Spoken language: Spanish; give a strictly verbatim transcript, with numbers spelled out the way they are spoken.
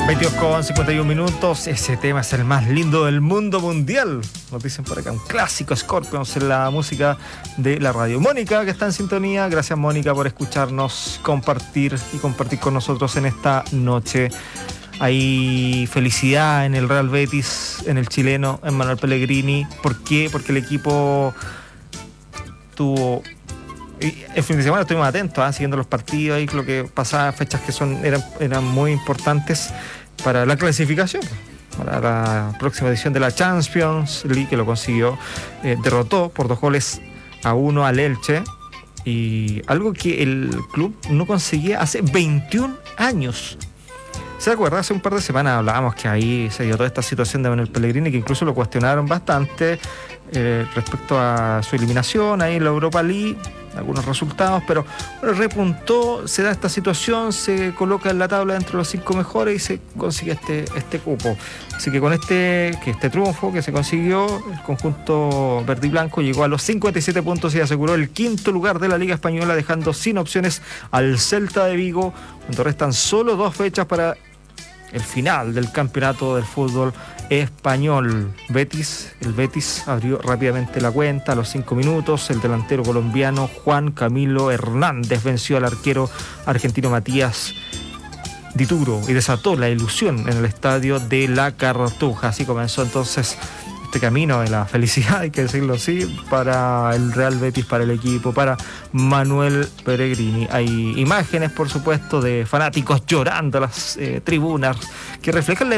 veintidós con cincuenta y uno minutos. Ese tema es el más lindo del mundo mundial. Nos dicen por acá, un clásico Scorpions en la música de la radio. Mónica, que está en sintonía. Gracias, Mónica, por escucharnos, compartir y compartir con nosotros en esta noche. Hay felicidad en el Real Betis, en el chileno, en Manuel Pellegrini. ¿Por qué? Porque el equipo tuvo... El fin de semana estuvimos atentos, ¿eh? siguiendo los partidos y lo que pasaba, fechas que son eran, eran muy importantes para la clasificación, para la próxima edición de la Champions League, que lo consiguió. Eh, derrotó por dos goles a uno al Elche, y algo que el club no conseguía hace veintiún años. ¿Se acuerda? Hace un par de semanas hablábamos que ahí se dio toda esta situación de Manuel Pellegrini, que incluso lo cuestionaron bastante eh, respecto a su eliminación ahí en la Europa League, algunos resultados, pero bueno, repuntó, se da esta situación, se coloca en la tabla entre los cinco mejores y se consigue este, este cupo. Así que con este, que este triunfo que se consiguió, el conjunto verde y blanco llegó a los cincuenta y siete puntos y aseguró el quinto lugar de la Liga Española, dejando sin opciones al Celta de Vigo, cuando restan solo dos fechas para el final del campeonato del fútbol español. Betis, el Betis abrió rápidamente la cuenta a los cinco minutos. El delantero colombiano Juan Camilo Hernández venció al arquero argentino Matías Dituro y desató la ilusión en el estadio de La Cartuja. Así comenzó entonces este camino de la felicidad, hay que decirlo así, para el Real Betis, para el equipo, para Manuel Pellegrini. Hay imágenes, por supuesto, de fanáticos llorando a las eh, tribunas que reflejan la